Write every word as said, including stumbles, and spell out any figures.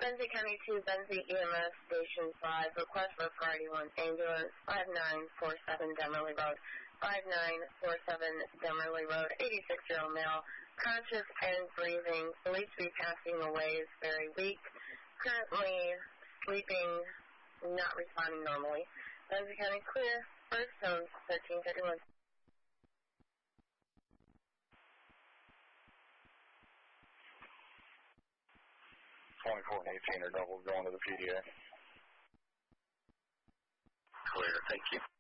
Benzie County two, Benzie E M S Station five, request for priority one ambulance, five nine four seven Demerly Road, five nine four seven Demerly Road, eighty-six-year-old male, conscious and breathing, believed to be passing away, is very weak, currently sleeping, not responding normally. Benzie County clear, first zone, thirteen thirty-one. twenty-four and eighteen are double going to the P D A. Clear, thank you.